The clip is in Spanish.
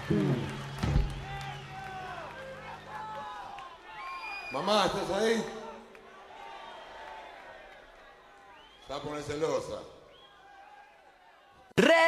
Mamá, ¿estás ahí? Se va a poner celosa.